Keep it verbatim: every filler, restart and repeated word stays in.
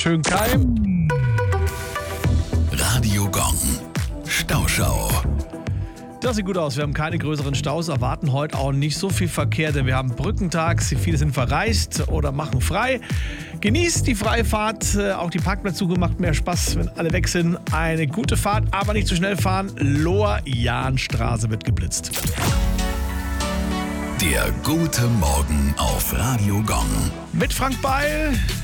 schön Kai. Radio Gong. Stauschau. Das sieht gut aus. Wir haben keine größeren Staus, erwarten heute auch nicht so viel Verkehr, denn wir haben Brückentag. Viele sind verreist oder machen frei. Genießt die Freifahrt. Auch die Parkplatzsuche macht mehr Spaß, wenn alle weg sind. Eine gute Fahrt, aber nicht zu schnell fahren. Lohr-Jahn-Straße wird geblitzt. Der gute Morgen auf Radio Gong. Mit Frank Beil.